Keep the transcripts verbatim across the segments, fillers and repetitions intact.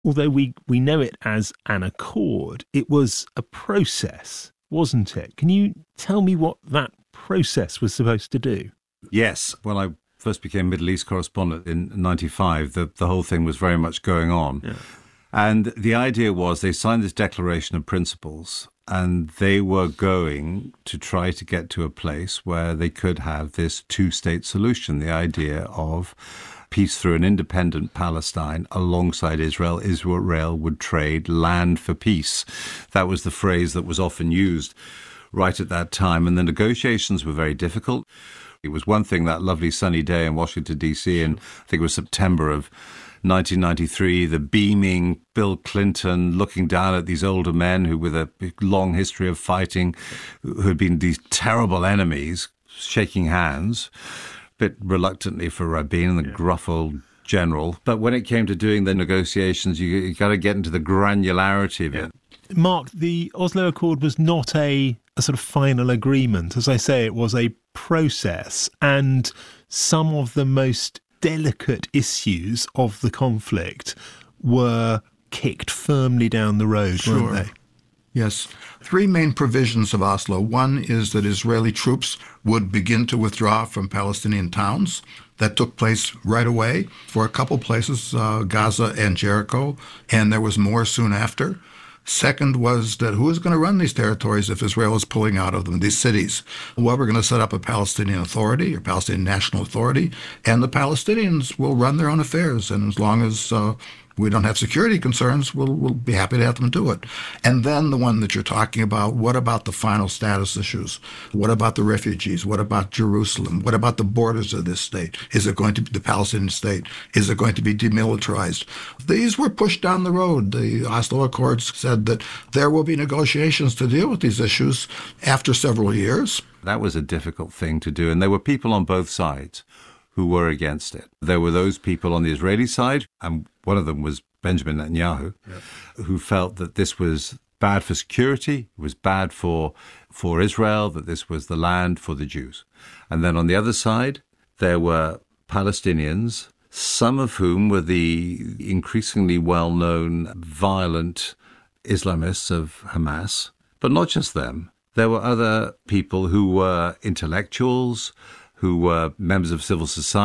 although we, we know it as an accord, it was a process, wasn't it? Can you tell me what that process was supposed to do? Yes. When I first became Middle East correspondent in ninety-five, the, the whole thing was very much going on. Yeah. And the idea was they signed this Declaration of Principles, and they were going to try to get to a place where they could have this two-state solution, the idea of peace through an independent Palestine alongside Israel. Israel would trade land for peace. That was the phrase that was often used right at that time. And the negotiations were very difficult. It was one thing that lovely sunny day in Washington, D C, and I think it was September of nineteen ninety-three, the beaming Bill Clinton looking down at these older men who, with a long history of fighting, who had been these terrible enemies, shaking hands, bit reluctantly for Rabin, the yeah. gruff old general. But when it came to doing the negotiations, you, you got to get into the granularity of yeah. it. Mark, the Oslo Accord was not a, a sort of final agreement. As I say, it was a process, and some of the most delicate issues of the conflict were kicked firmly down the road, sure. weren't they? Yes. Three main provisions of Oslo. One is that Israeli troops would begin to withdraw from Palestinian towns. That took place right away for a couple places, uh, Gaza and Jericho, and there was more soon after. Second was that who is going to run these territories if Israel is pulling out of them, these cities? Well, we're going to set up a Palestinian Authority or Palestinian National Authority, and the Palestinians will run their own affairs. And as long as uh, we don't have security concerns, we'll, we'll be happy to have them do it. And then the one that you're talking about, what about the final status issues? What about the refugees? What about Jerusalem? What about the borders of this state? Is it going to be the Palestinian state? Is it going to be demilitarized? These were pushed down the road. The Oslo Accords said that there will be negotiations to deal with these issues after several years. That was a difficult thing to do, and there were people on both sides who were against it. There were those people on the Israeli side, and one of them was Benjamin Netanyahu, yep. who felt that this was bad for security, it was bad for for Israel, that this was the land for the Jews. And then on the other side, there were Palestinians, some of whom were the increasingly well-known violent Islamists of Hamas, but not just them. There were other people who were intellectuals, who were members of civil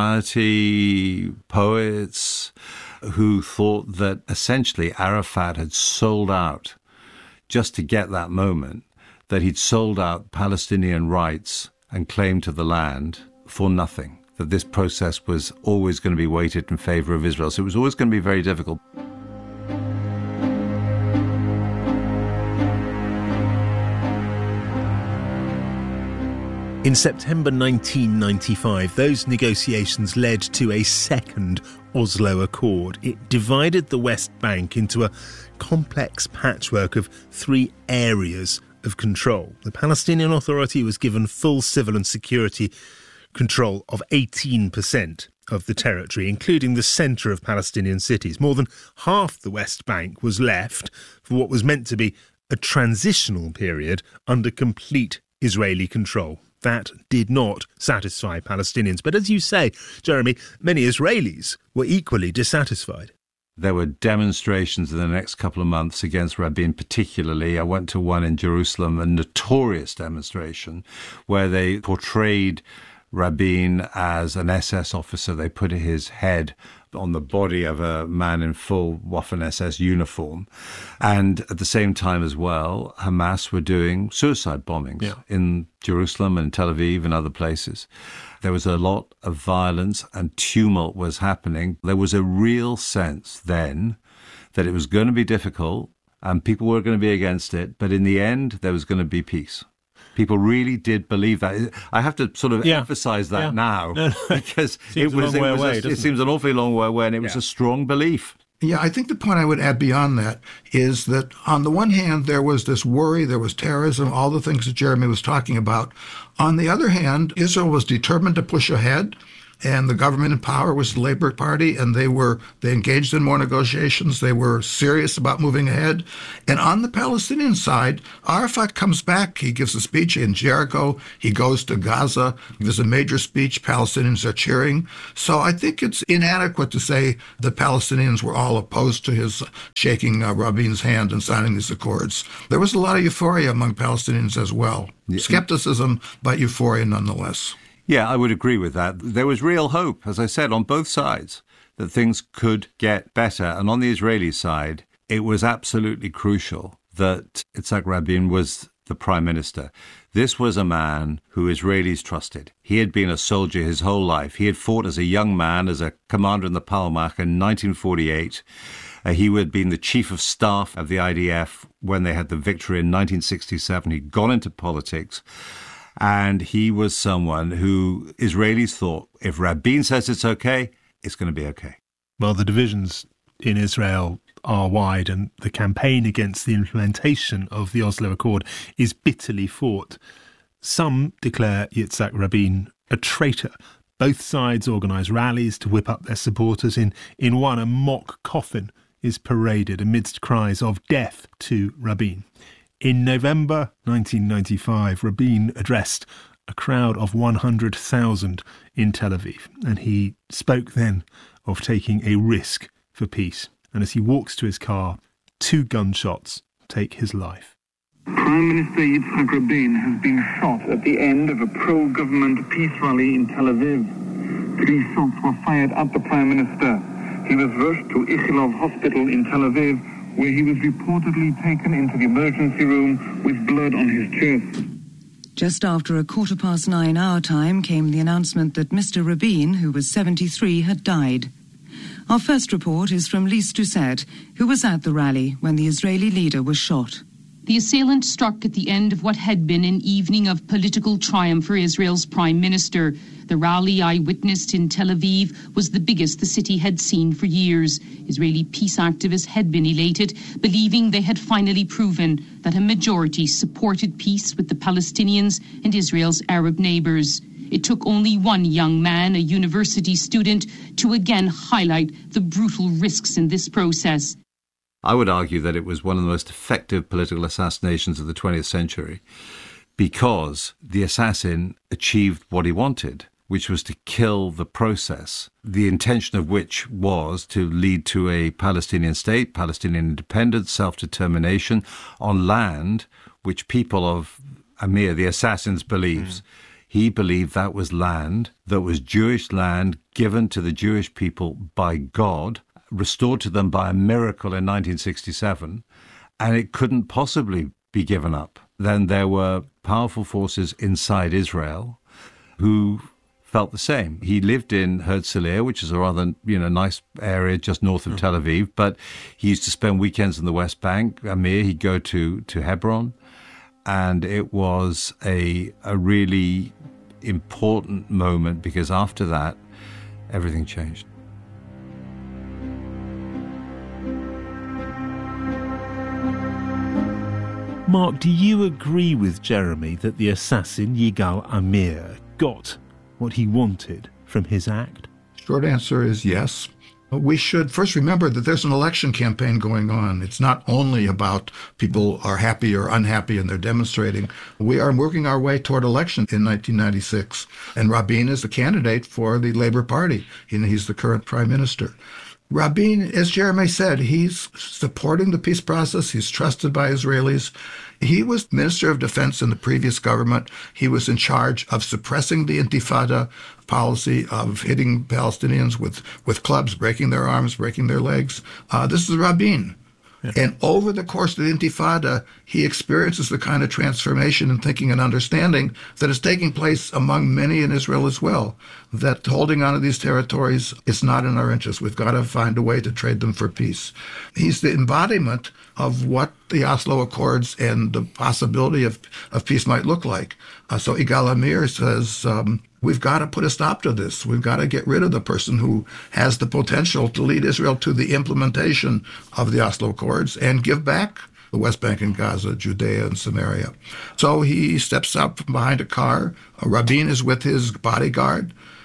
society, poets, who thought that essentially Arafat had sold out, just to get that moment, that he'd sold out Palestinian rights and claim to the land for nothing, that this process was always going to be weighted in favor of Israel. So it was always going to be very difficult. In September nineteen ninety-five, those negotiations led to a second Oslo Accord. It divided the West Bank into a complex patchwork of three areas of control. The Palestinian Authority was given full civil and security control of eighteen percent of the territory, including the centre of Palestinian cities. More than half the West Bank was left for what was meant to be a transitional period under complete Israeli control. That did not satisfy Palestinians. But as you say, Jeremy, many Israelis were equally dissatisfied. There were demonstrations in the next couple of months against Rabin particularly. I went to one in Jerusalem, a notorious demonstration where they portrayed Rabin as an S S officer. They put his head on the body of a man in full Waffen-S S uniform. And at the same time as well, Hamas were doing suicide bombings yeah. in Jerusalem and Tel Aviv and other places. There was a lot of violence and tumult was happening. There was a real sense then that it was going to be difficult and people were going to be against it, but in the end, there was going to be peace. People really did believe that. I have to sort of yeah. emphasize that yeah. now no, no. because it was, it, was away, a, it seems an awfully long way away, and it yeah. was a strong belief. Yeah, I think the point I would add beyond that is that on the one hand, there was this worry, there was terrorism, all the things that Jeremy was talking about. On the other hand, Israel was determined to push ahead. and the government in power was the Labour Party, and they were they engaged in more negotiations. They were serious about moving ahead. And on the Palestinian side, Arafat comes back. He gives a speech in Jericho. He goes to Gaza. He gives a major speech. Palestinians are cheering. So I think it's inadequate to say the Palestinians were all opposed to his shaking uh, Rabin's hand and signing these accords. There was a lot of euphoria among Palestinians as well. Yeah. Skepticism, but euphoria nonetheless. Yeah, I would agree with that. There was real hope, as I said, on both sides, that things could get better. And on the Israeli side, it was absolutely crucial that Yitzhak Rabin was the prime minister. This was a man who Israelis trusted. He had been a soldier his whole life. He had fought as a young man, as a commander in the Palmach in nineteen forty-eight. Uh, he had been the chief of staff of the I D F when they had the victory in nineteen sixty-seven. He'd gone into politics. And he was someone who Israelis thought, if Rabin says it's okay, it's going to be okay. Well, the divisions in Israel are wide, and the campaign against the implementation of the Oslo Accord is bitterly fought. Some declare Yitzhak Rabin a traitor. Both sides organise rallies to whip up their supporters. In, in one, a mock coffin is paraded amidst cries of death to Rabin. In November nineteen ninety-five, Rabin addressed a crowd of one hundred thousand in Tel Aviv, and he spoke then of taking a risk for peace. And as he walks to his car, two gunshots take his life. Prime Minister Yitzhak Rabin has been shot at the end of a pro-government peace rally in Tel Aviv. Three shots were fired at the Prime Minister. He was rushed to Ichilov Hospital in Tel Aviv, where he was reportedly taken into the emergency room with blood on his chest. Just after a quarter past nine our time came the announcement that Mister Rabin, who was seventy-three, had died. Our first report is from Lise Doucet, who was at the rally when the Israeli leader was shot. The assailant struck at the end of what had been an evening of political triumph for Israel's prime minister. The rally I witnessed in Tel Aviv was the biggest the city had seen for years. Israeli peace activists had been elated, believing they had finally proven that a majority supported peace with the Palestinians and Israel's Arab neighbours. It took only one young man, a university student, to again highlight the brutal risks in this process. I would argue that it was one of the most effective political assassinations of the twentieth century because the assassin achieved what he wanted, which was to kill the process, the intention of which was to lead to a Palestinian state, Palestinian independence, self-determination on land which people of Amir, the assassin's, believes. Mm. He believed that was land, that was Jewish land given to the Jewish people by God, restored to them by a miracle in nineteen sixty-seven, and it couldn't possibly be given up. Then there were powerful forces inside Israel who felt the same. He lived in Herzliya, which is a rather, you know, nice area just north of mm. Tel Aviv, but he used to spend weekends in the West Bank. Amir, he'd go to, to Hebron, and it was a a really important moment because after that, everything changed. Mark, do you agree with Jeremy that the assassin, Yigal Amir, got what he wanted from his act? Short answer is yes. We should first remember that there's an election campaign going on. It's not only about people are happy or unhappy and they're demonstrating. We are working our way toward election in nineteen ninety-six, and Rabin is the candidate for the Labour Party, and he's the current prime minister. Rabin, as Jeremy said, he's supporting the peace process. He's trusted by Israelis. He was Minister of Defense in the previous government. He was in charge of suppressing the Intifada policy of hitting Palestinians with, with clubs, breaking their arms, breaking their legs. Uh, this is Rabin. Yeah. And over the course of the Intifada, he experiences the kind of transformation in thinking and understanding that is taking place among many in Israel as well, that holding on to these territories is not in our interest. We've got to find a way to trade them for peace. He's the embodiment of what the Oslo Accords and the possibility of, of peace might look like. Uh, so Yigal Amir says, um, we've got to put a stop to this. We've got to get rid of the person who has the potential to lead Israel to the implementation of the Oslo Accords and give back the West Bank and Gaza, Judea and Samaria. So he steps up from behind a car. Uh, Rabin is with his bodyguard.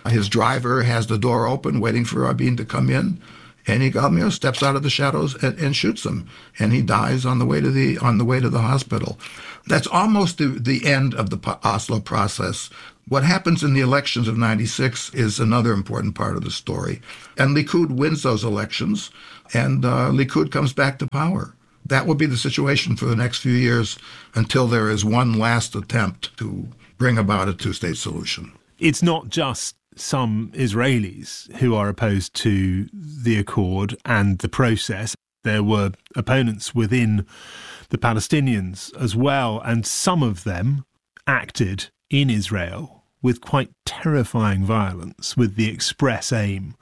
His driver has the door open, waiting for Rabin to come in, and he you know, steps out of the shadows and, and shoots him, and he dies on the way to the on the way to the hospital. That's almost the, the end of the Oslo process. What happens in the elections of ninety-six is another important part of the story. And Likud wins those elections, and uh, Likud comes back to power. That will be the situation for the next few years until there is one last attempt to bring about a two-state solution. It's not just some Israelis who are opposed to the accord and the process. There were opponents within the Palestinians as well, and some of them acted in Israel with quite terrifying violence, with the express aim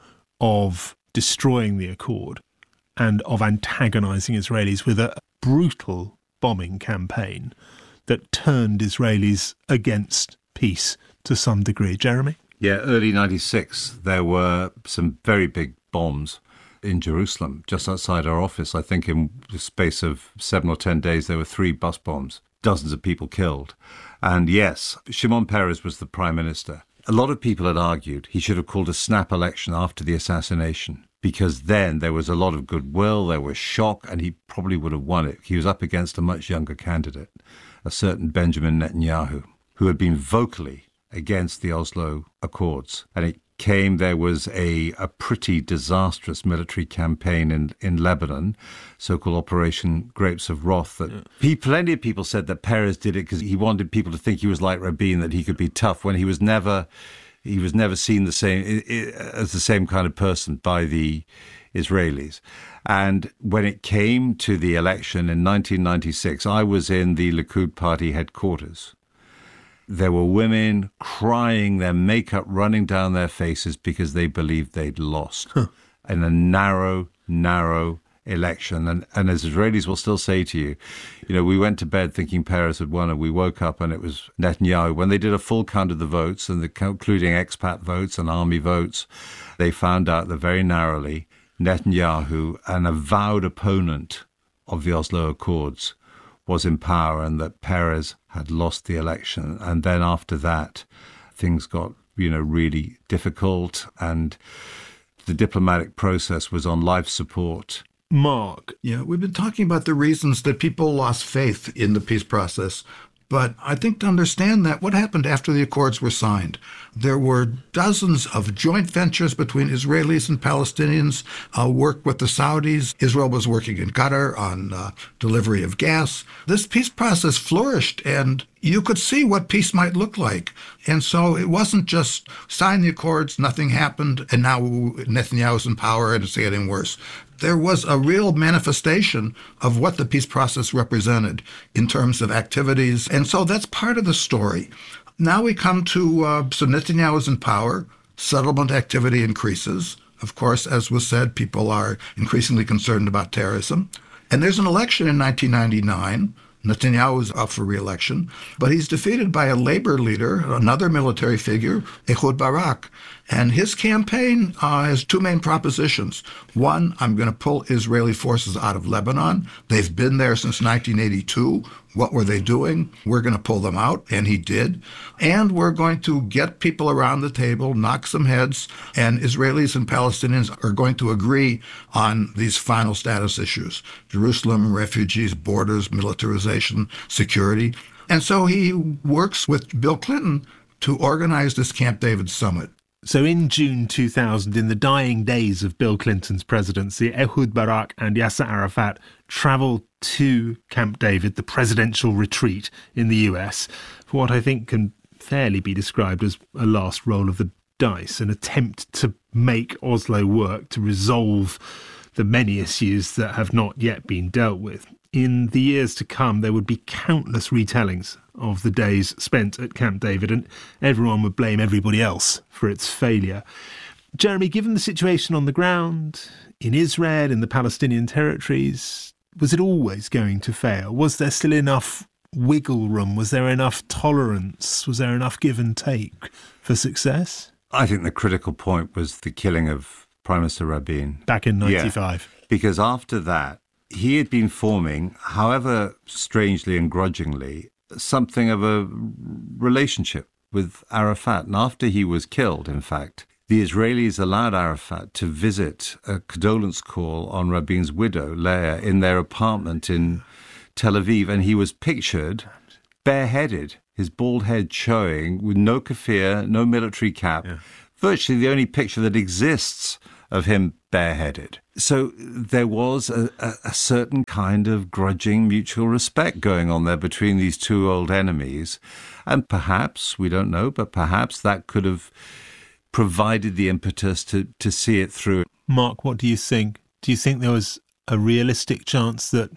of destroying the accord and of antagonising Israelis with a brutal bombing campaign that turned Israelis against peace to some degree. Jeremy? Yeah, early ninety-six, there were some very big bombs in Jerusalem, just outside our office. I think in the space of seven or ten days, there were three bus bombs, dozens of people killed. And yes, Shimon Peres was the prime minister. A lot of people had argued he should have called a snap election after the assassination, because then there was a lot of goodwill, there was shock, and he probably would have won it. He was up against a much younger candidate, a certain Benjamin Netanyahu, who had been vocally against the Oslo Accords. And it came, there was a, a pretty disastrous military campaign in, in Lebanon, so-called Operation Grapes of Wrath. That yeah. he, plenty of people said that Peres did it because he wanted people to think he was like Rabin, that he could be tough, when he was never he was never seen the same as the same kind of person by the Israelis. And when it came to the election in nineteen ninety-six, I was in the Likud party headquarters. There were women crying, their makeup running down their faces because they believed they'd lost huh. in a narrow, narrow election. And, and as Israelis will still say to you, you know, we went to bed thinking Peres had won, and we woke up and it was Netanyahu. When they did a full count of the votes, and the, including expat votes and army votes, they found out that very narrowly Netanyahu, an avowed opponent of the Oslo Accords, was in power, and that Peres had lost the election. And then after that, things got, you know, really difficult, and the diplomatic process was on life support. Mark? Yeah, we've been talking about the reasons that people lost faith in the peace process. But I think to understand that, what happened after the accords were signed? There were dozens of joint ventures between Israelis and Palestinians, uh, work with the Saudis. Israel was working in Qatar on uh, delivery of gas. This peace process flourished, and you could see what peace might look like. And so it wasn't just sign the accords, nothing happened, and now Netanyahu's in power and it's getting worse. There was a real manifestation of what the peace process represented in terms of activities. And so that's part of the story. Now we come to, uh, so Netanyahu is in power, settlement activity increases. Of course, as was said, people are increasingly concerned about terrorism. And there's an election in nineteen ninety-nine. Netanyahu is up for re-election, but he's defeated by a labor leader, another military figure, Ehud Barak. And his campaign uh, has two main propositions. One, I'm going to pull Israeli forces out of Lebanon. They've been there since nineteen eighty-two. What were they doing? We're going to pull them out, and he did. And we're going to get people around the table, knock some heads, and Israelis and Palestinians are going to agree on these final status issues: Jerusalem, refugees, borders, militarization, security. And so he works with Bill Clinton to organize this Camp David summit. So in June two thousand, in the dying days of Bill Clinton's presidency, Ehud Barak and Yasser Arafat travelled to Camp David, the presidential retreat in the U S, for what I think can fairly be described as a last roll of the dice, an attempt to make Oslo work, to resolve the many issues that have not yet been dealt with. In the years to come, there would be countless retellings of the days spent at Camp David, and everyone would blame everybody else for its failure. Jeremy, given the situation on the ground, in Israel, in the Palestinian territories, was it always going to fail? Was there still enough wiggle room? Was there enough tolerance? Was there enough give and take for success? I think the critical point was the killing of Prime Minister Rabin. Back in ninety-five. Yeah, because after that, he had been forming, however strangely and grudgingly, something of a relationship with Arafat. And after he was killed, in fact, the Israelis allowed Arafat to visit a condolence call on Rabin's widow, Leah, in their apartment in Tel Aviv. And he was pictured bareheaded, his bald head showing, with no keffiyeh, no military cap. Yeah. Virtually the only picture that exists of him bareheaded. So there was a, a, a certain kind of grudging mutual respect going on there between these two old enemies. And perhaps, we don't know, but perhaps that could have provided the impetus to, to see it through. Mark, what do you think? Do you think there was a realistic chance that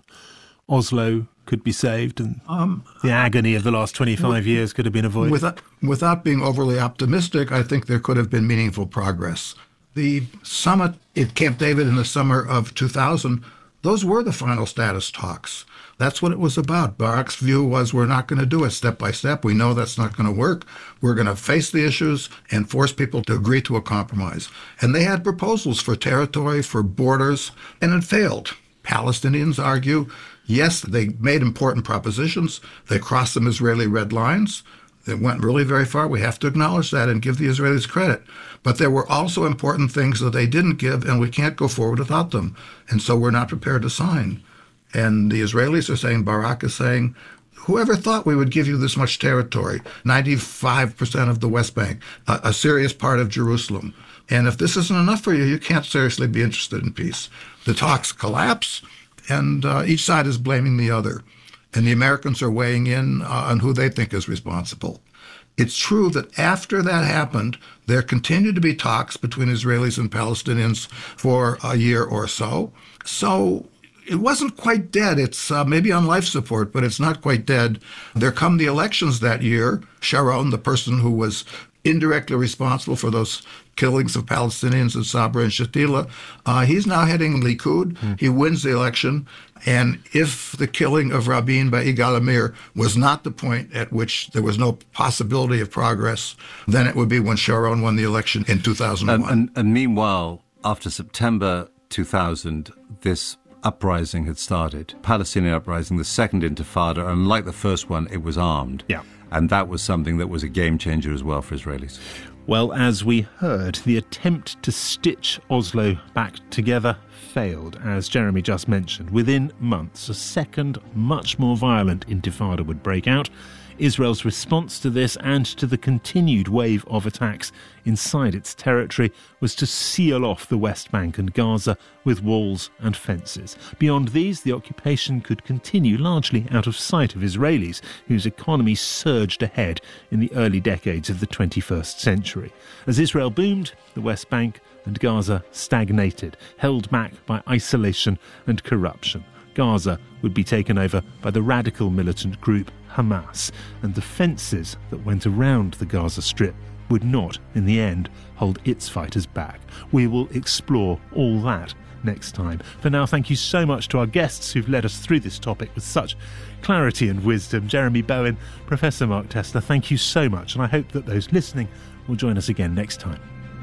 Oslo could be saved and um, the agony of the last twenty-five years could have been avoided? Without, without being overly optimistic, I think there could have been meaningful progress. The summit at Camp David in the summer of two thousand, those were the final status talks. That's what it was about. Barak's view was, we're not going to do it step by step. We know that's not going to work. We're going to face the issues and force people to agree to a compromise. And they had proposals for territory, for borders, and it failed. Palestinians argue, yes, they made important propositions. They crossed some Israeli red lines. They went really very far. We have to acknowledge that and give the Israelis credit. But there were also important things that they didn't give, and we can't go forward without them. And so we're not prepared to sign. And the Israelis are saying, Barak is saying, whoever thought we would give you this much territory, ninety-five percent of the West Bank, a, a serious part of Jerusalem. And if this isn't enough for you, you can't seriously be interested in peace. The talks collapse, and uh, each side is blaming the other. And the Americans are weighing in uh, on who they think is responsible. It's true that after that happened, there continued to be talks between Israelis and Palestinians for a year or so. So it wasn't quite dead. It's uh, maybe on life support, but it's not quite dead. There come the elections that year. Sharon, the person who was indirectly responsible for those killings of Palestinians in Sabra and Shatila, uh, he's now heading Likud. Mm. He wins the election. And if the killing of Rabin by Yigal Amir was not the point at which there was no possibility of progress, then it would be when Sharon won the election in two thousand one. And, and, and meanwhile, after September two thousand, this uprising had started, Palestinian uprising, the second Intifada, and like the first one, it was armed. Yeah. And that was something that was a game changer as well for Israelis. Well, as we heard, the attempt to stitch Oslo back together failed, as Jeremy just mentioned. Within months, a second, much more violent intifada would break out. Israel's response to this and to the continued wave of attacks inside its territory was to seal off the West Bank and Gaza with walls and fences. Beyond these, the occupation could continue largely out of sight of Israelis, whose economy surged ahead in the early decades of the twenty-first century. As Israel boomed, the West Bank and Gaza stagnated, held back by isolation and corruption. Gaza would be taken over by the radical militant group Hamas, and the fences that went around the Gaza Strip would not, in the end, hold its fighters back. We will explore all that next time. For now, thank you so much to our guests who've led us through this topic with such clarity and wisdom. Jeremy Bowen, Professor Mark Tessler, thank you so much, and I hope that those listening will join us again next time.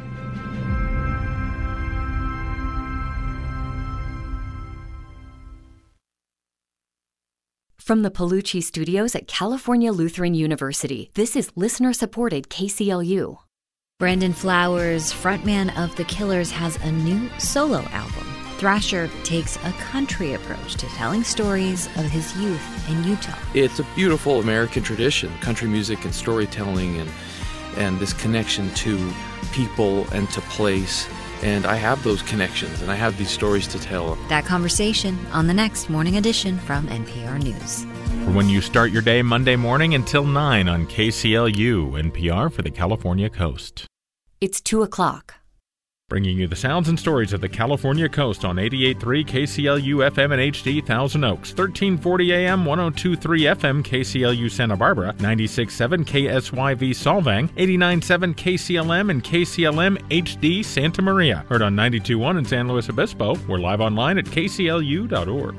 From the Palucci Studios at California Lutheran University, this is listener-supported K C L U. Brandon Flowers, frontman of The Killers, has a new solo album. Thrasher takes a country approach to telling stories of his youth in Utah. It's a beautiful American tradition, country music and storytelling, and and this connection to people and to place. And I have those connections, and I have these stories to tell. That conversation on the next Morning Edition from N P R News. For when you start your day Monday morning until nine on K C L U, N P R for the California Coast. It's two o'clock. Bringing you the sounds and stories of the California Coast on eighty-eight point three K C L U F M and H D Thousand Oaks, thirteen forty A M, one oh two point three F M K C L U Santa Barbara, ninety-six point seven K S Y V Solvang, eighty-nine point seven K C L M and K C L M H D Santa Maria. Heard on ninety-two point one in San Luis Obispo. We're live online at K C L U dot org.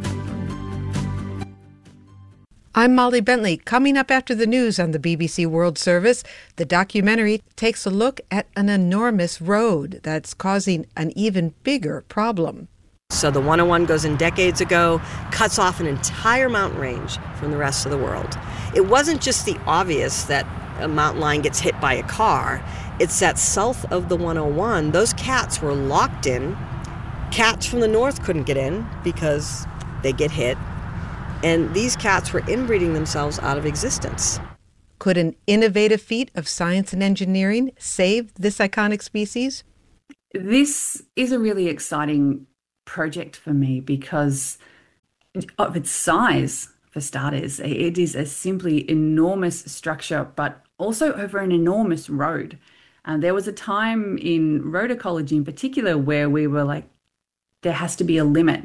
I'm Molly Bentley. Coming up after the news on the B B C World Service, the documentary takes a look at an enormous road that's causing an even bigger problem. So the one oh one goes in decades ago, cuts off an entire mountain range from the rest of the world. It wasn't just the obvious that a mountain lion gets hit by a car. It's that south of the one oh one, those cats were locked in. Cats from the north couldn't get in because they get hit. And these cats were inbreeding themselves out of existence. Could an innovative feat of science and engineering save this iconic species? This is a really exciting project for me because of its size, for starters. It is a simply enormous structure, but also over an enormous road. And there was a time in road ecology in particular where we were like, there has to be a limit.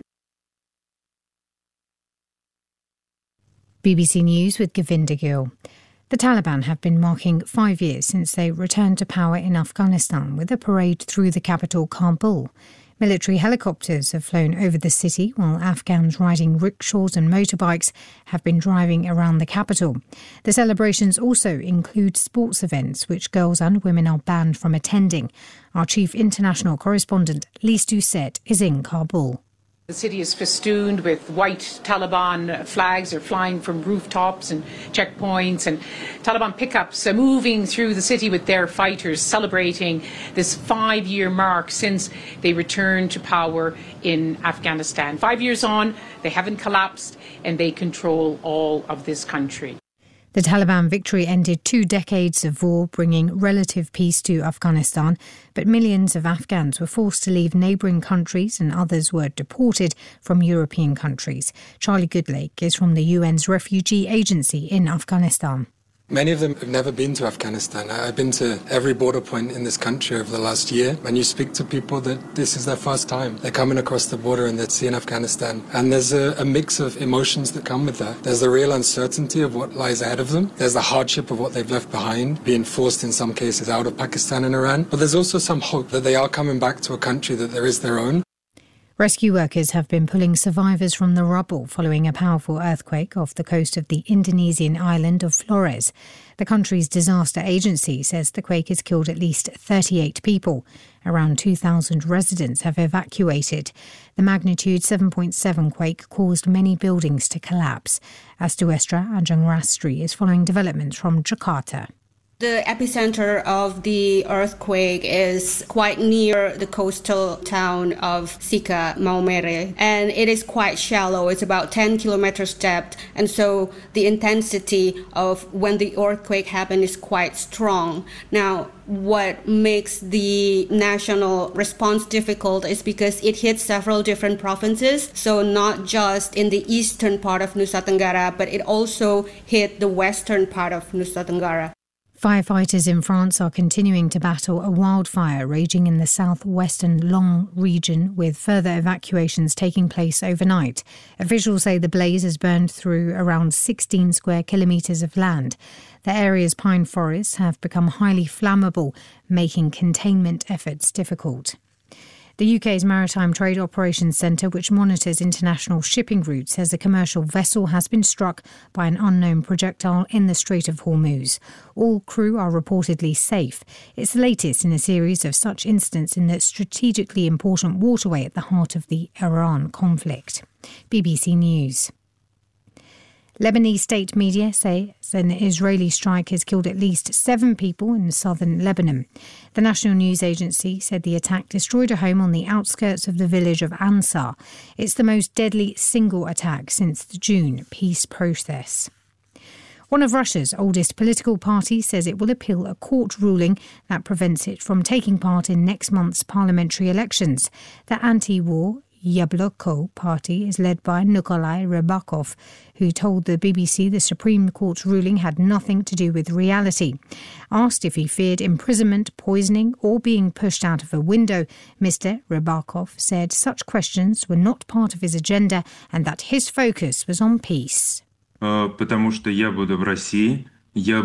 B B C News with Govinda Gill. The Taliban have been marking five years since they returned to power in Afghanistan with a parade through the capital, Kabul. Military helicopters have flown over the city while Afghans riding rickshaws and motorbikes have been driving around the capital. The celebrations also include sports events which girls and women are banned from attending. Our chief international correspondent, Lise Doucet, is in Kabul. The city is festooned with white Taliban flags are flying from rooftops and checkpoints, and Taliban pickups are moving through the city with their fighters, celebrating this five-year mark since they returned to power in Afghanistan. Five years on, they haven't collapsed and they control all of this country. The Taliban victory ended two decades of war, bringing relative peace to Afghanistan, but millions of Afghans were forced to leave neighbouring countries and others were deported from European countries. Charlie Goodlake is from the U N's refugee agency in Afghanistan. Many of them have never been to Afghanistan. I've been to every border point in this country over the last year, and you speak to people that this is their first time. They're coming across the border and they're seeing Afghanistan. And there's a, a mix of emotions that come with that. There's the real uncertainty of what lies ahead of them. There's the hardship of what they've left behind, being forced in some cases out of Pakistan and Iran. But there's also some hope that they are coming back to a country that there is their own. Rescue workers have been pulling survivors from the rubble following a powerful earthquake off the coast of the Indonesian island of Flores. The country's disaster agency says the quake has killed at least thirty-eight people. Around two thousand residents have evacuated. The magnitude seven point seven quake caused many buildings to collapse. Astuestra Anjangrastri is following developments from Jakarta. The epicenter of the earthquake is quite near the coastal town of Sika, Maumere, and it is quite shallow. It's about ten kilometers depth, and so the intensity of when the earthquake happened is quite strong. Now, what makes the national response difficult is because it hits several different provinces, so not just in the eastern part of Nusa Tenggara, but it also hit the western part of Nusa Tenggara. Firefighters in France are continuing to battle a wildfire raging in the southwestern Long region, with further evacuations taking place overnight. Officials say the blaze has burned through around sixteen square kilometres of land. The area's pine forests have become highly flammable, making containment efforts difficult. The U K's Maritime Trade Operations Centre, which monitors international shipping routes, says a commercial vessel has been struck by an unknown projectile in the Strait of Hormuz. All crew are reportedly safe. It's the latest in a series of such incidents in the strategically important waterway at the heart of the Iran conflict. B B C News. Lebanese state media say an Israeli strike has killed at least seven people in southern Lebanon. The national news agency said the attack destroyed a home on the outskirts of the village of Ansar. It's the most deadly single attack since the June peace process. One of Russia's oldest political parties says it will appeal a court ruling that prevents it from taking part in next month's parliamentary elections. The anti-war Yabloko party is led by Nikolai Rybakov, who told the B B C the Supreme Court's ruling had nothing to do with reality. Asked if he feared imprisonment, poisoning or being pushed out of a window, Mister Rybakov said such questions were not part of his agenda and that his focus was on peace. Потому что я буду в России. I'm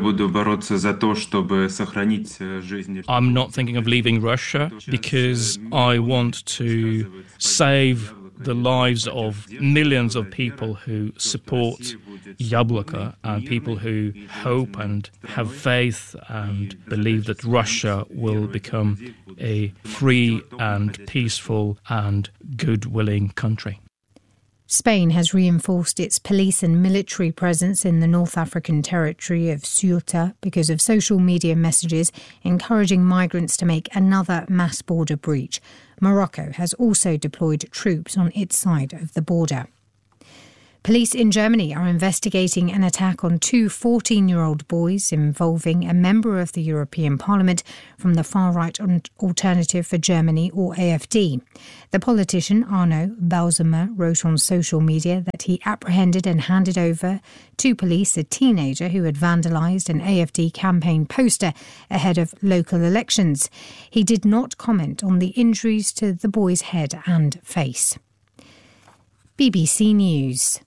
not thinking of leaving Russia because I want to save the lives of millions of people who support Yabloko and people who hope and have faith and believe that Russia will become a free and peaceful and good-willing country. Spain has reinforced its police and military presence in the North African territory of Ceuta because of social media messages encouraging migrants to make another mass border breach. Morocco has also deployed troops on its side of the border. Police in Germany are investigating an attack on two fourteen-year-old boys involving a member of the European Parliament from the far-right Alternative for Germany, or A F D. The politician, Arno Bausemer, wrote on social media that he apprehended and handed over to police a teenager who had vandalised an A F D campaign poster ahead of local elections. He did not comment on the injuries to the boy's head and face. B B C News.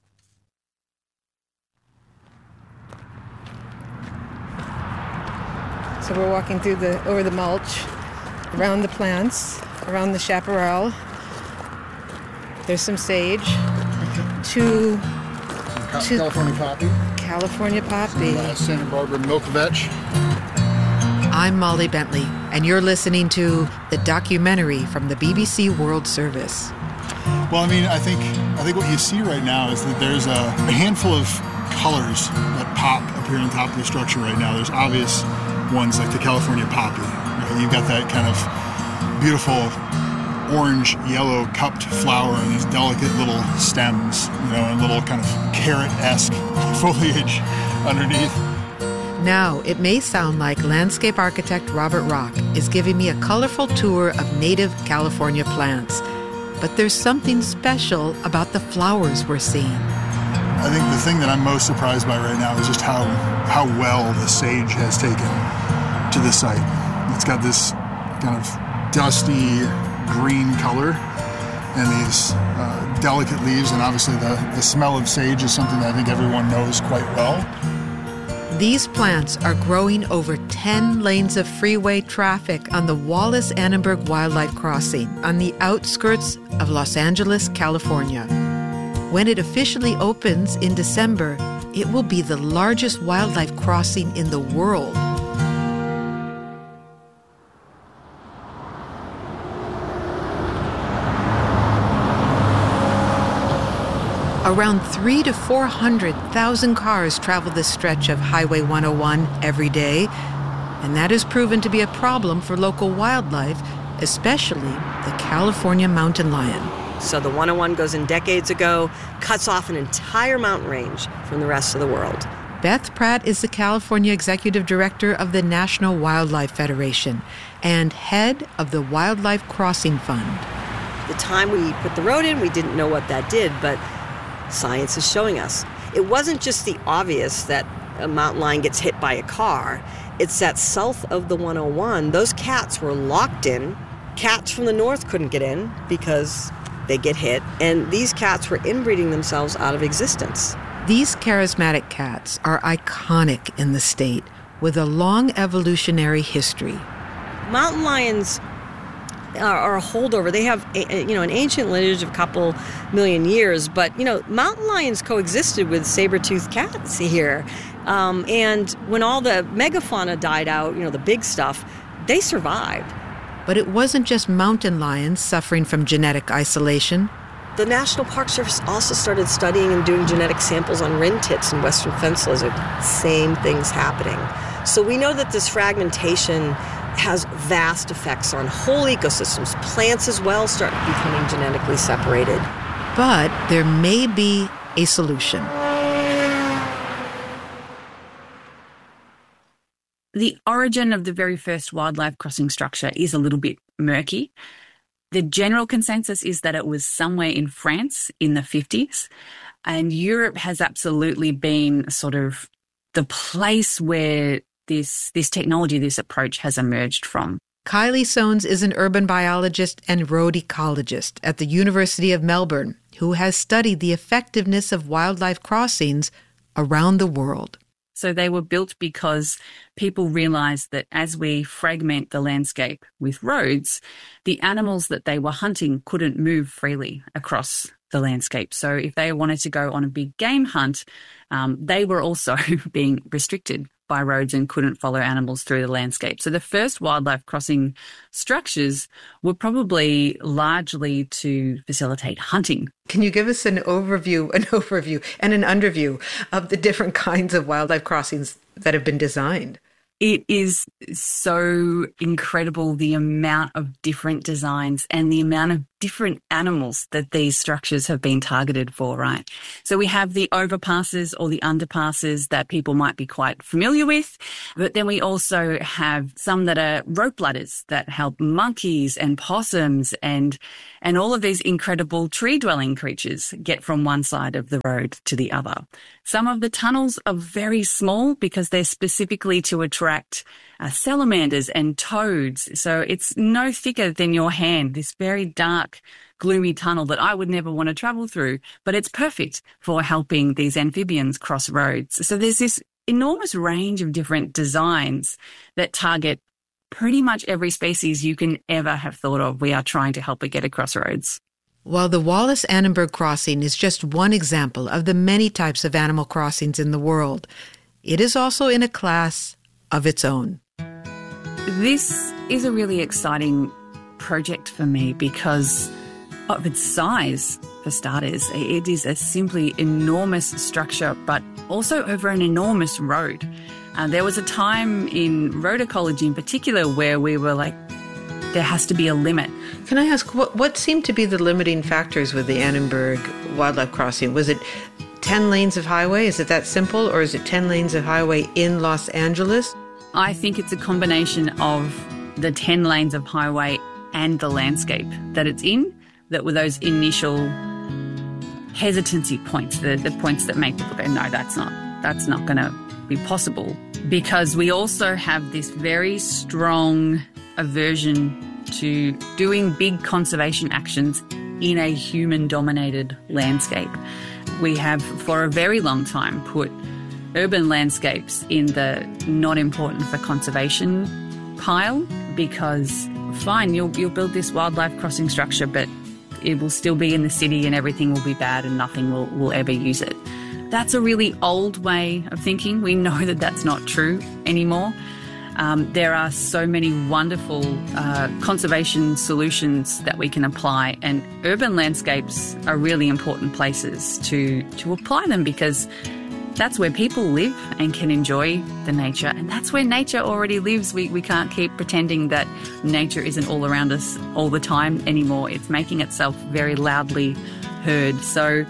So we're walking through the over the mulch, around the plants, around the chaparral. There's some sage. Two, two California poppy. California poppy. Some, uh, Santa Barbara milk vetch. I'm Molly Bentley, and you're listening to the documentary from the B B C World Service. Well, I mean, I think I think what you see right now is that there's a, a handful of colors that pop up here on top of the structure right now. There's obvious ones like the California poppy. Right? You've got that kind of beautiful orange, yellow cupped flower and these delicate little stems, you know, and little kind of carrot-esque foliage underneath. Now, it may sound like landscape architect Robert Rock is giving me a colorful tour of native California plants. But there's something special about the flowers we're seeing. I think the thing that I'm most surprised by right now is just how, how well the sage has taken to the site. It's got this kind of dusty green color and these uh, delicate leaves, and obviously the, the smell of sage is something that I think everyone knows quite well. These plants are growing over ten lanes of freeway traffic on the Wallace-Annenberg Wildlife Crossing on the outskirts of Los Angeles, California. When it officially opens in December, it will be the largest wildlife crossing in the world. Around three to four hundred thousand cars travel this stretch of Highway one oh one every day, and that has proven to be a problem for local wildlife, especially the California mountain lion. So the one oh one goes in decades ago, cuts off an entire mountain range from the rest of the world. Beth Pratt is the California Executive Director of the National Wildlife Federation and head of the Wildlife Crossing Fund. The time we put the road in, we didn't know what that did, but science is showing us. It wasn't just the obvious that a mountain lion gets hit by a car. It's that south of the one oh one, those cats were locked in. Cats from the north couldn't get in because they get hit, and these cats were inbreeding themselves out of existence. These charismatic cats are iconic in the state with a long evolutionary history. Mountain lions are, are a holdover. They have, a, you know, an ancient lineage of a couple million years, but, you know, mountain lions coexisted with saber-toothed cats here. Um, and when all the megafauna died out, you know, the big stuff, they survived. But it wasn't just mountain lions suffering from genetic isolation. The National Park Service also started studying and doing genetic samples on wren tits and western fence lizard. Same things happening. So we know that this fragmentation has vast effects on whole ecosystems. Plants as well start becoming genetically separated. But there may be a solution. The origin of the very first wildlife crossing structure is a little bit murky. The general consensus is that it was somewhere in France in the fifties, and Europe has absolutely been sort of the place where this this technology, this approach has emerged from. Kylie Soanes is an urban biologist and road ecologist at the University of Melbourne who has studied the effectiveness of wildlife crossings around the world. So they were built because people realised that as we fragment the landscape with roads, the animals that they were hunting couldn't move freely across the landscape. So if they wanted to go on a big game hunt, um, they were also being restricted by roads and couldn't follow animals through the landscape. So the first wildlife crossing structures were probably largely to facilitate hunting. Can you give us an overview, an overview and an underview of the different kinds of wildlife crossings that have been designed? It is so incredible, the amount of different designs and the amount of different animals that these structures have been targeted for, right? So we have the overpasses or the underpasses that people might be quite familiar with, but then we also have some that are rope ladders that help monkeys and possums and and all of these incredible tree-dwelling creatures get from one side of the road to the other. Some of the tunnels are very small because they're specifically to attract uh, salamanders and toads. So it's no thicker than your hand, this very dark, gloomy tunnel that I would never want to travel through, but it's perfect for helping these amphibians cross roads. So there's this enormous range of different designs that target pretty much every species you can ever have thought of. We are trying to help it get across roads. While the Wallace-Annenberg crossing is just one example of the many types of animal crossings in the world, it is also in a class of its own. This is a really exciting project for me because of its size, for starters. It is a simply enormous structure, but also over an enormous road. Uh, there was a time in road ecology in particular where we were like, there has to be a limit. Can I ask, what, what seemed to be the limiting factors with the Annenberg wildlife crossing? Was it ten lanes of highway? Is it that simple? Or is it ten lanes of highway in Los Angeles? I think it's a combination of the ten lanes of highway and the landscape that it's in, that were those initial hesitancy points, the, the points that make people go, no, that's not, that's not going to be possible. Because we also have this very strong aversion to doing big conservation actions in a human-dominated landscape. We have, for a very long time, put urban landscapes in the not important for conservation pile because, fine, you'll, you'll build this wildlife crossing structure, but it will still be in the city and everything will be bad and nothing will, will ever use it. That's a really old way of thinking. We know that that's not true anymore. Um, there are so many wonderful uh, conservation solutions that we can apply, and urban landscapes are really important places to, to apply them because that's where people live and can enjoy the nature, and that's where nature already lives. We, we can't keep pretending that nature isn't all around us all the time anymore. It's making itself very loudly heard. So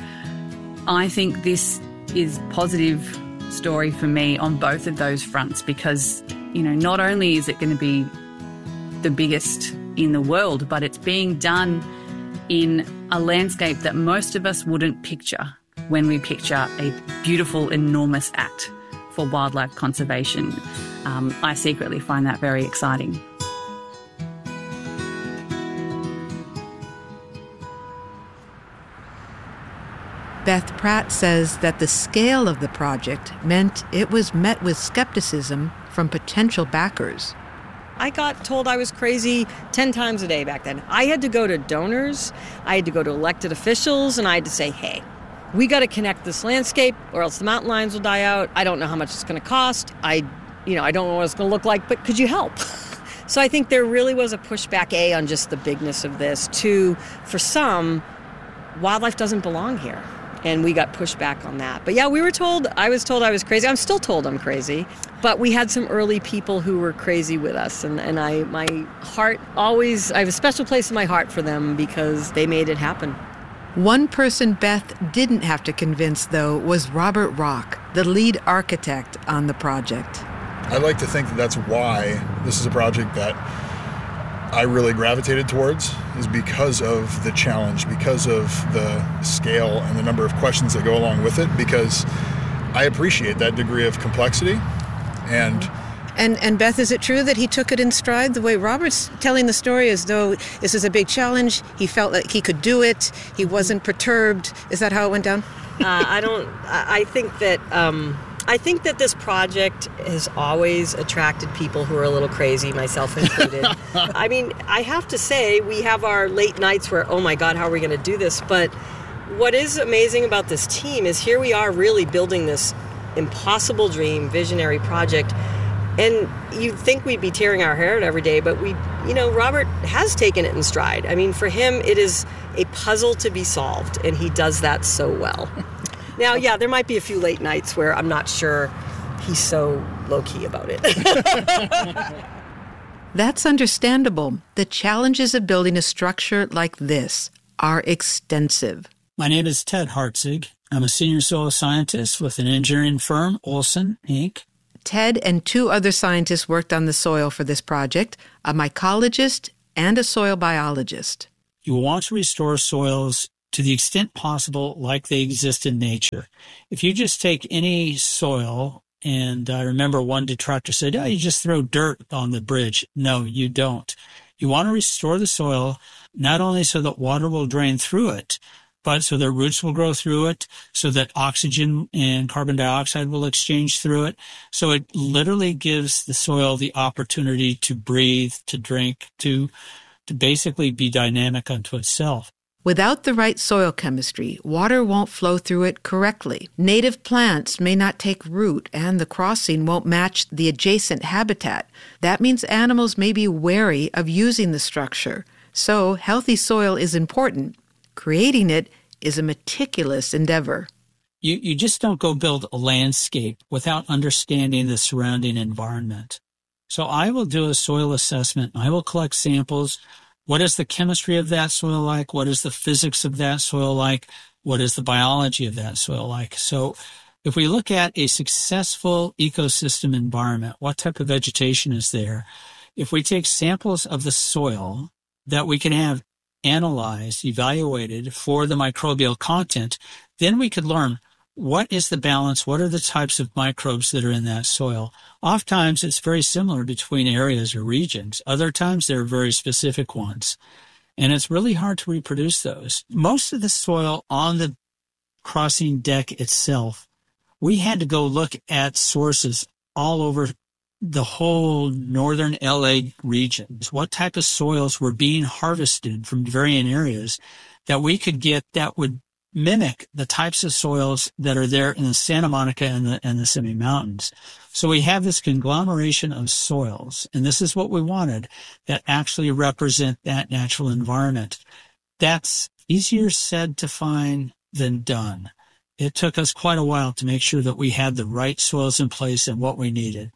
I think this is a positive story for me on both of those fronts because, you know, not only is it going to be the biggest in the world, but it's being done in a landscape that most of us wouldn't picture when we picture a beautiful, enormous act for wildlife conservation. Um, I secretly find that very exciting. Beth Pratt says that the scale of the project meant it was met with skepticism from potential backers. I got told I was crazy ten times a day back then. I had to go to donors, I had to go to elected officials, and I had to say, hey, we got to connect this landscape or else the mountain lions will die out. I don't know how much it's going to cost. I, you know, I don't know what it's going to look like, but could you help? So I think there really was a pushback, A, on just the bigness of this. Two, for some, wildlife doesn't belong here. And we got pushed back on that. But yeah, we were told, I was told I was crazy. I'm still told I'm crazy. But we had some early people who were crazy with us. And, and I, my heart always, I have a special place in my heart for them because they made it happen. One person Beth didn't have to convince, though, was Robert Rock, the lead architect on the project. I like to think that that's why this is a project that I really gravitated towards, is because of the challenge, because of the scale and the number of questions that go along with it, because I appreciate that degree of complexity. And and and Beth, is it true that he took it in stride? The way Robert's telling the story as though this is a big challenge, he felt like he could do it, he wasn't perturbed. Is that how it went down? uh, I don't, I think that... Um I think that this project has always attracted people who are a little crazy, myself included. I mean, I have to say, we have our late nights where, oh my God, how are we going to do this? But what is amazing about this team is here we are really building this impossible dream, visionary project. And you'd think we'd be tearing our hair out every day, but we, you know, Robert has taken it in stride. I mean, for him, it is a puzzle to be solved, and he does that so well. Now, yeah, there might be a few late nights where I'm not sure he's so low-key about it. That's understandable. The challenges of building a structure like this are extensive. My name is Ted Hartzig. I'm a senior soil scientist with an engineering firm, Olson, Incorporated. Ted and two other scientists worked on the soil for this project, a mycologist and a soil biologist. You want to restore soils to the extent possible like they exist in nature. If you just take any soil, and I remember one detractor said, oh, you just throw dirt on the bridge. No, you don't. You want to restore the soil not only so that water will drain through it, but so that roots will grow through it, so that oxygen and carbon dioxide will exchange through it. So it literally gives the soil the opportunity to breathe, to drink, to, to basically be dynamic unto itself. Without the right soil chemistry, water won't flow through it correctly. Native plants may not take root, and the crossing won't match the adjacent habitat. That means animals may be wary of using the structure. So healthy soil is important. Creating it is a meticulous endeavor. You, you just don't go build a landscape without understanding the surrounding environment. So I will do a soil assessment. I will collect samples. What is the chemistry of that soil like? What is the physics of that soil like? What is the biology of that soil like? So if we look at a successful ecosystem environment, what type of vegetation is there? If we take samples of the soil that we can have analyzed, evaluated for the microbial content, then we could learn what is the balance, what are the types of microbes that are in that soil. Oftentimes it's very similar between areas or regions. Other times there are very specific ones. And it's really hard to reproduce those. Most of the soil on the crossing deck itself, we had to go look at sources all over the whole northern L A region. What type of soils were being harvested from varying areas that we could get that would mimic the types of soils that are there in the Santa Monica and the, and the Simi Mountains. So we have this conglomeration of soils, and this is what we wanted, that actually represent that natural environment. That's easier said to find than done. It took us quite a while to make sure that we had the right soils in place and what we needed.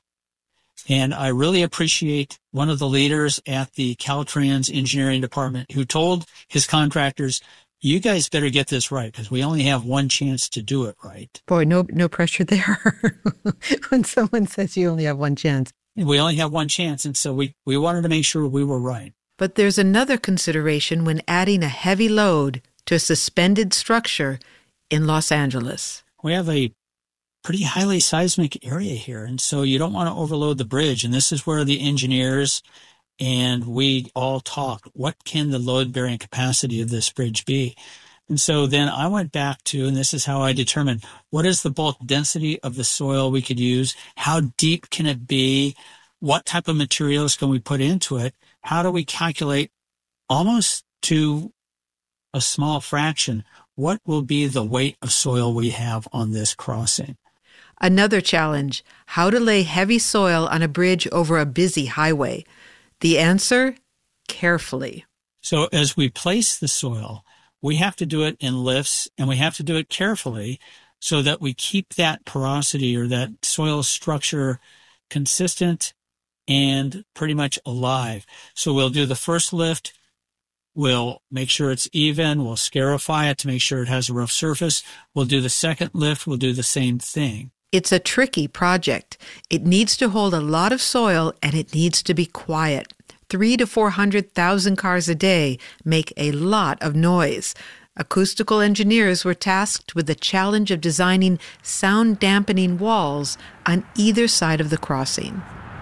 And I really appreciate one of the leaders at the Caltrans engineering department who told his contractors, you guys better get this right because we only have one chance to do it right. Boy, no no pressure there when someone says you only have one chance. And we only have one chance, and so we, we wanted to make sure we were right. But there's another consideration when adding a heavy load to a suspended structure in Los Angeles. We have a pretty highly seismic area here, and so you don't want to overload the bridge. And this is where the engineers and we all talk, what can the load-bearing capacity of this bridge be? And so then I went back to, and this is how I determined, what is the bulk density of the soil we could use? How deep can it be? What type of materials can we put into it? How do we calculate almost to a small fraction what will be the weight of soil we have on this crossing? Another challenge, how to lay heavy soil on a bridge over a busy highway. The answer, carefully. So as we place the soil, we have to do it in lifts, and we have to do it carefully so that we keep that porosity or that soil structure consistent and pretty much alive. So we'll do the first lift. We'll make sure it's even. We'll scarify it to make sure it has a rough surface. We'll do the second lift. We'll do the same thing. It's a tricky project. It needs to hold a lot of soil, and it needs to be quiet. Three to four hundred thousand cars a day make a lot of noise. Acoustical engineers were tasked with the challenge of designing sound-dampening walls on either side of the crossing.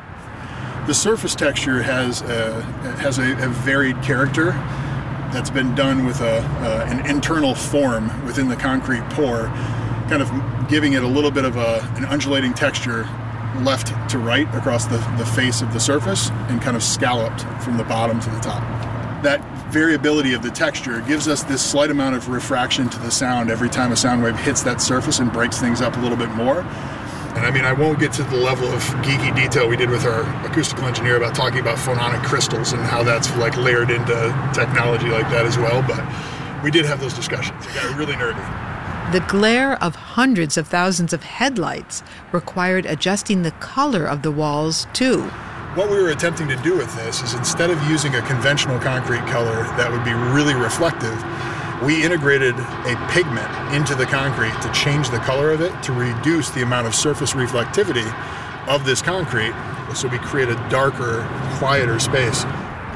The surface texture has a, has a, a varied character that's been done with a, uh, an internal form within the concrete pour, kind of giving it a little bit of a, an undulating texture left to right across the, the face of the surface and kind of scalloped from the bottom to the top. That variability of the texture gives us this slight amount of refraction to the sound every time a sound wave hits that surface and breaks things up a little bit more. And I mean, I won't get to the level of geeky detail we did with our acoustical engineer about talking about phononic crystals and how that's like layered into technology like that as well, but we did have those discussions. It got really nerdy. The glare of hundreds of thousands of headlights required adjusting the color of the walls, too. What we were attempting to do with this is, instead of using a conventional concrete color that would be really reflective, we integrated a pigment into the concrete to change the color of it to reduce the amount of surface reflectivity of this concrete, so we create a darker, quieter space.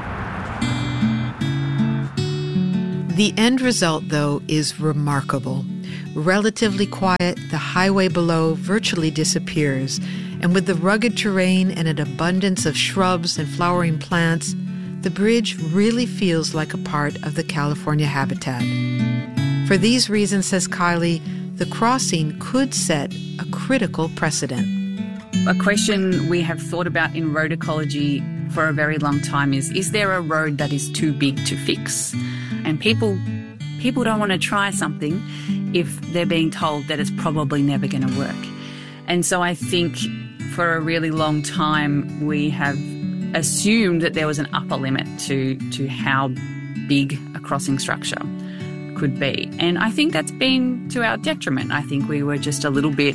The end result, though, is remarkable. Relatively quiet, the highway below virtually disappears, and with the rugged terrain and an abundance of shrubs and flowering plants, the bridge really feels like a part of the California habitat. For these reasons, says Kylie, the crossing could set a critical precedent. A question we have thought about in road ecology for a very long time is, is there a road that is too big to fix? And people people don't want to try something if they're being told that it's probably never going to work. And so I think for a really long time we have assumed that there was an upper limit to, to how big a crossing structure could be. And I think that's been to our detriment. I think we were just a little bit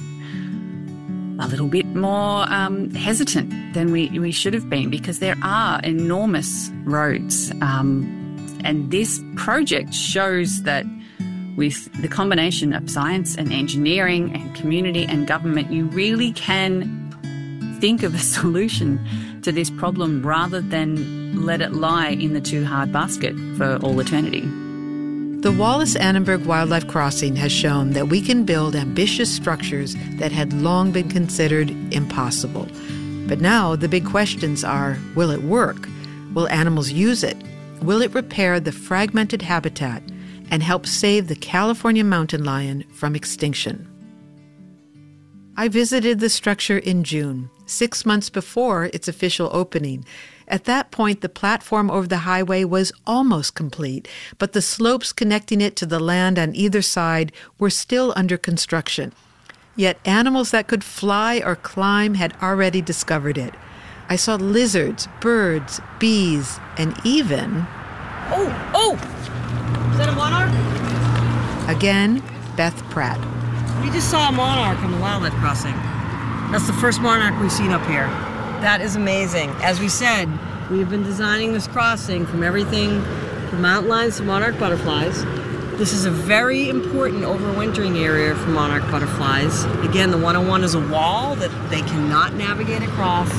a little bit more um, hesitant than we, we should have been, because there are enormous roads. Um, and this project shows that with the combination of science and engineering and community and government, you really can think of a solution to this problem rather than let it lie in the too hard basket for all eternity. The Wallace-Annenberg Wildlife Crossing has shown that we can build ambitious structures that had long been considered impossible. But now the big questions are, will it work? Will animals use it? Will it repair the fragmented habitat and help save the California mountain lion from extinction? I visited the structure in June, six months before its official opening. At that point, the platform over the highway was almost complete, but the slopes connecting it to the land on either side were still under construction. Yet animals that could fly or climb had already discovered it. I saw lizards, birds, bees, and even... Oh, oh! Is that a monarch? Again, Beth Pratt. We just saw a monarch on the wildlife crossing. That's the first monarch we've seen up here. That is amazing. As we said, we have been designing this crossing from everything from mountain lions to monarch butterflies. This is a very important overwintering area for monarch butterflies. Again, the one oh one is a wall that they cannot navigate across.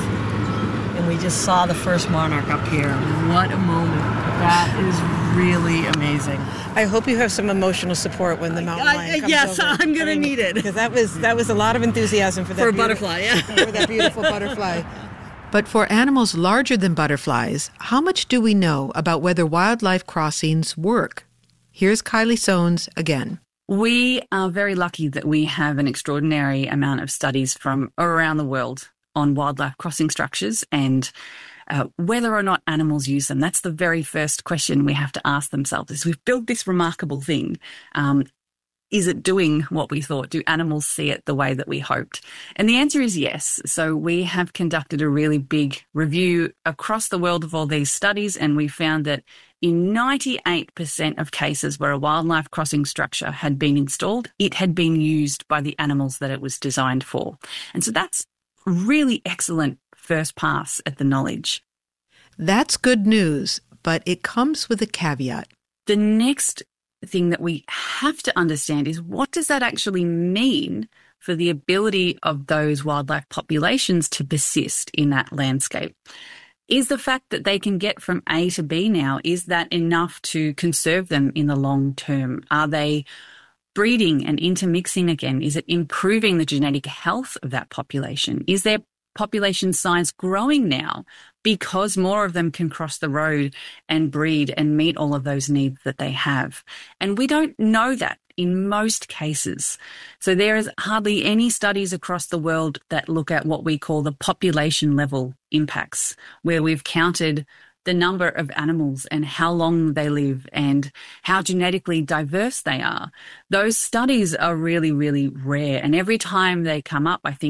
And we just saw the first monarch up here. What a moment. That is really amazing. I hope you have some emotional support when the mountain lion comes yes, over. I'm going I to mean, need it. Because that was, that was a lot of enthusiasm for that For a beautiful, butterfly, yeah. for that beautiful butterfly. But for animals larger than butterflies, how much do we know about whether wildlife crossings work? Here's Kylie Soanes again. We are very lucky that we have an extraordinary amount of studies from around the world on wildlife crossing structures and uh, whether or not animals use them. That's the very first question we have to ask themselves, is we've built this remarkable thing. Um, is it doing what we thought? Do animals see it the way that we hoped? And the answer is yes. So we have conducted a really big review across the world of all these studies, and we found that in ninety-eight percent of cases where a wildlife crossing structure had been installed, it had been used by the animals that it was designed for. And so that's really excellent first pass at the knowledge. That's good news, but it comes with a caveat. The next thing that we have to understand is, what does that actually mean for the ability of those wildlife populations to persist in that landscape? Is the fact that they can get from A to B now, is that enough to conserve them in the long term? Are they breeding and intermixing again? Is it improving the genetic health of that population? Is their population size growing now because more of them can cross the road and breed and meet all of those needs that they have? And we don't know that in most cases. So there is hardly any studies across the world that look at what we call the population level impacts, where we've counted the number of animals and how long they live and how genetically diverse they are. Those studies are really, really rare. And every time they come up, I think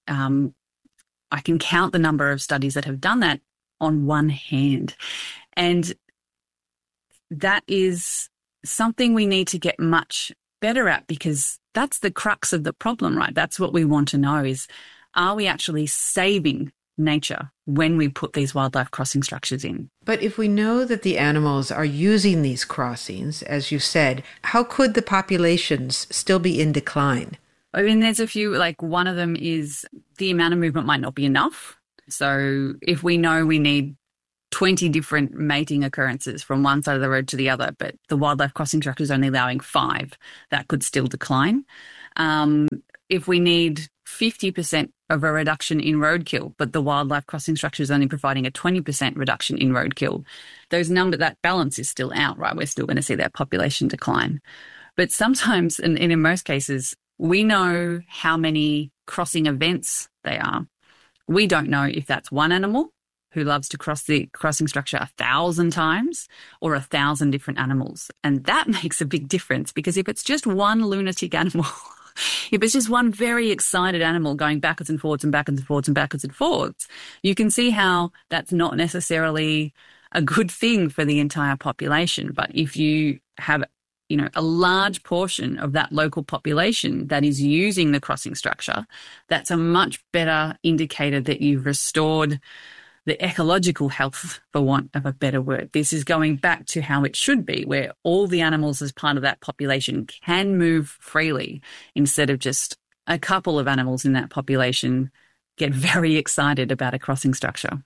Um, I can count the number of studies that have done that on one hand. And that is something we need to get much better at, because that's the crux of the problem, right? That's what we want to know is, are we actually saving nature when we put these wildlife crossing structures in? But if we know that the animals are using these crossings, as you said, how could the populations still be in decline? I mean, there's a few, like one of them is the amount of movement might not be enough. So if we know we need twenty different mating occurrences from one side of the road to the other, but the wildlife crossing structure is only allowing five, that could still decline. Um, if we need fifty percent of a reduction in roadkill, but the wildlife crossing structure is only providing a twenty percent reduction in roadkill, those number, that balance is still out, right? We're still going to see that population decline. But sometimes, and, and in most cases, we know how many crossing events they are. We don't know if that's one animal who loves to cross the crossing structure a thousand times or a thousand different animals. And that makes a big difference, because if it's just one lunatic animal, if it's just one very excited animal going backwards and forwards and backwards and forwards and backwards and forwards, you can see how that's not necessarily a good thing for the entire population. But if you have, you know, a large portion of that local population that is using the crossing structure, that's a much better indicator that you've restored the ecological health, for want of a better word. This is going back to how it should be, where all the animals as part of that population can move freely, instead of just a couple of animals in that population get very excited about a crossing structure.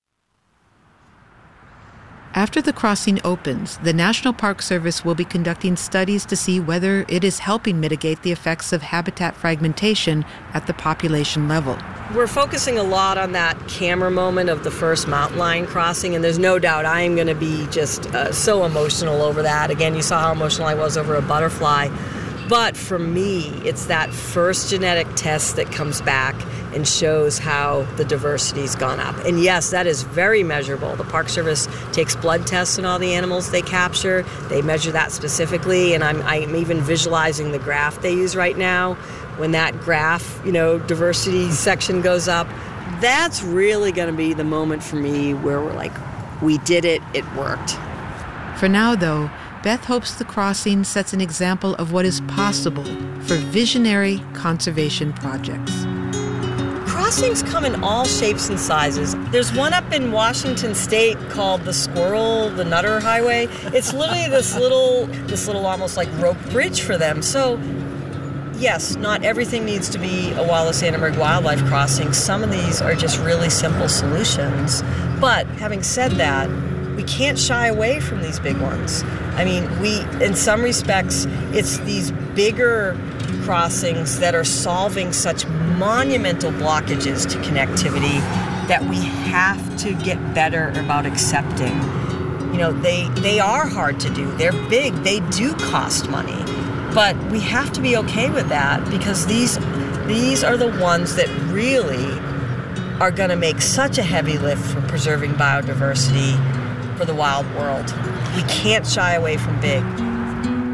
After the crossing opens, the National Park Service will be conducting studies to see whether it is helping mitigate the effects of habitat fragmentation at the population level. We're focusing a lot on that camera moment of the first mountain lion crossing, and there's no doubt I am going to be just uh, so emotional over that. Again, you saw how emotional I was over a butterfly. But for me, it's that first genetic test that comes back and shows how the diversity's gone up. And yes, that is very measurable. The Park Service takes blood tests on all the animals they capture. They measure that specifically, and I'm, I'm even visualizing the graph they use right now. When that graph, you know, diversity section goes up, that's really going to be the moment for me where we're like, we did it, it worked. For now, though, Beth hopes the crossing sets an example of what is possible for visionary conservation projects. Crossings come in all shapes and sizes. There's one up in Washington State called the Squirrel, the Nutter Highway. It's literally this little, this little almost like rope bridge for them. So, yes, not everything needs to be a Wallace-Annenberg wildlife crossing. Some of these are just really simple solutions. But having said that, we can't shy away from these big ones. I mean, we, in some respects, it's these bigger crossings that are solving such monumental blockages to connectivity that we have to get better about accepting. You know, they, they are hard to do. They're big. They do cost money. But we have to be okay with that, because these, these are the ones that really are going to make such a heavy lift for preserving biodiversity for the wild world. We can't shy away from big.